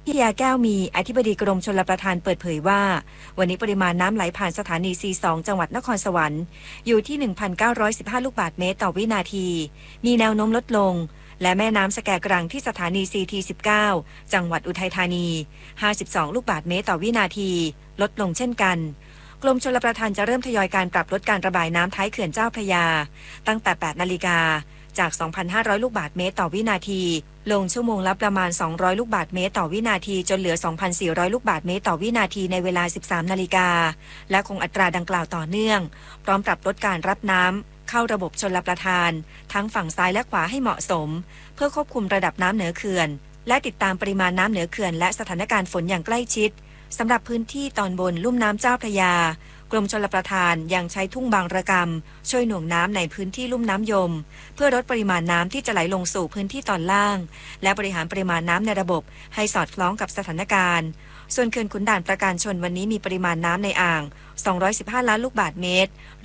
พิยาแก้วมีอธิบดีกรมชลประทานเปิดเผยว่าวันนี้ปริมาณน้ำไหลผ่านสถานี C2 จังหวัดนครสวรรค์อยู่ที่ 1,915 ลูกบาศก์เมตรต่อวินาทีมีแนวโน้มลดลงและแม่น้ำสแกกรังที่สถานี CT19 จังหวัดอุทัยธานี 52 ลูกบาศก์เมตรต่อวินาทีลดลงเช่นกันกรมชลประทานจะเริ่มทยอยการปรับลดการระบายน้ำท้ายเขื่อนเจ้าพระยาตั้งแต่ 8 นาฬิกาจาก 2,500 ลูกบาศก์เมตรต่อวินาทีลงชั่วโมงละประมาณ 200 ลูกบาศก์เมตรต่อวินาทีจนเหลือ 2,400 ลูกบาศก์เมตรต่อวินาทีในเวลา 13 นาฬิกาและคงอัตราดังกล่าวต่อเนื่องพร้อมปรับลดการรับน้ำเข้าระบบชลประทานทั้งฝั่งซ้ายและขวาให้เหมาะสมเพื่อควบคุมระดับน้ำเหนือเขื่อนและติดตามปริมาณน้ำเหนือเขื่อนและสถานการณ์ฝนอย่างใกล้ชิดสำหรับพื้นที่ตอนบนลุ่มน้ำเจ้าพระยากรมชลประทานยังใช้ทุ่งบางระกำช่วยหน่วงน้ำในพื้นที่ลุ่มน้ำยมเพื่อลดปริมาณน้ำที่จะไหลลงสู่พื้นที่ตอนล่างและบริหารปริมาณน้ำในระบบให้สอดคล้องกับสถานการณ์ส่วนเขื่อนขุนด่านประการชนวันนี้มีปริมาณน้ำในอ่าง215 ล้านลูกบาศก์เมตร